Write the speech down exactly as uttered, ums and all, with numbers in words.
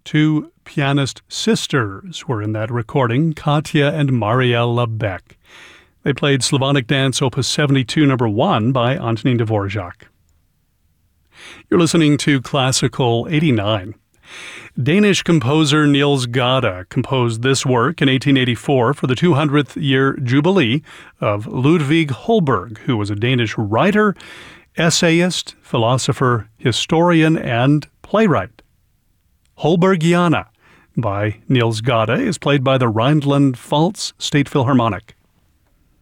Two pianist sisters were in that recording, Katya and Mariella Beck. They played Slavonic Dance Opus seventy-two, number one by Antonin Dvorak. You're listening to Classical eighty-nine. Danish composer Niels Gade composed this work in eighteen eighty-four for the two hundredth year jubilee of Ludvig Holberg, who was a Danish writer, essayist, philosopher, historian, and playwright. Holbergiana by Niels Gade is played by the Rhineland-Pfalz State Philharmonic.